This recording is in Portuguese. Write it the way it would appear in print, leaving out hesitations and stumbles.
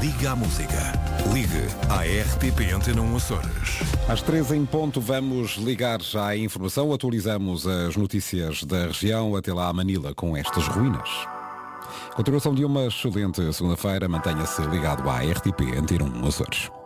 Liga à Música. Ligue à RTP Antena 1 Açores. Às 13 em ponto vamos ligar já à informação. Atualizamos as notícias da região. Até lá a Manila com estas ruínas. Continuação de uma excelente segunda-feira. Mantenha-se ligado à RTP Antena 1 Açores.